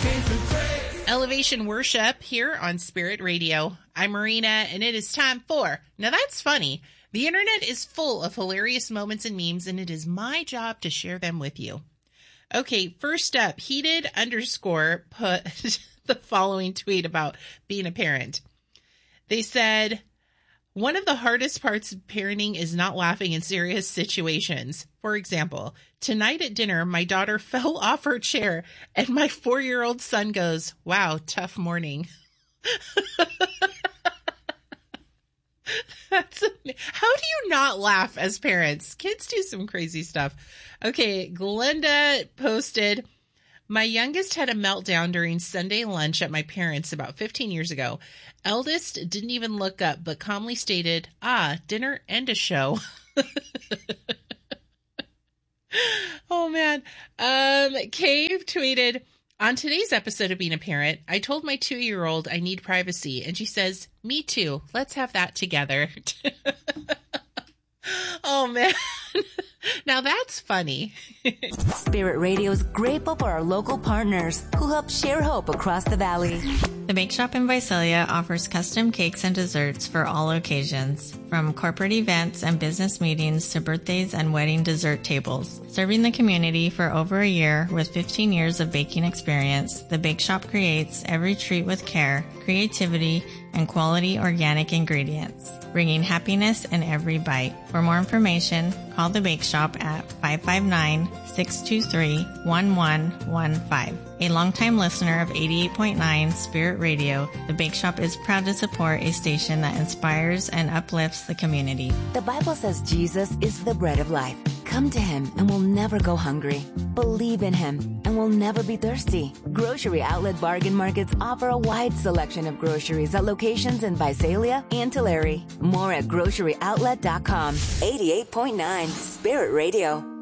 Elevation Worship here on Spirit Radio. I'm Marina, and it is time for Now That's Funny. The internet is full of hilarious moments and memes, and it is my job to share them with you. Okay, first up, Heated _ put the following tweet about being a parent. They said, one of the hardest parts of parenting is not laughing in serious situations. For example, tonight at dinner, my daughter fell off her chair and my 4-year-old son goes, wow, tough morning. How do you not laugh as parents? Kids do some crazy stuff. Okay, Glenda posted, my youngest had a meltdown during Sunday lunch at my parents' about 15 years ago. Eldest didn't even look up, but calmly stated, dinner and a show. Oh, man. Cave tweeted, on today's episode of Being a Parent, I told my 2-year-old I need privacy, and she says, me too. Let's have that together. Oh, man. Now that's funny. Spirit Radio is grateful for our local partners who help share hope across the valley. The Bake Shop in Visalia offers custom cakes and desserts for all occasions, from corporate events and business meetings to birthdays and wedding dessert tables. Serving the community for over a year with 15 years of baking experience, the Bake Shop creates every treat with care, creativity, and quality organic ingredients, bringing happiness in every bite. For more information, call the Bake Shop at 559-623-1115. A longtime listener of 88.9 Spirit Radio, the Bake Shop is proud to support a station that inspires and uplifts the community. The Bible says Jesus is the bread of life. Come to him and we'll never go hungry. Believe in him and we'll never be thirsty. Grocery Outlet Bargain Markets offer a wide selection of groceries at locations in Visalia and Tulare. More at groceryoutlet.com. 88.9 Spirit Radio.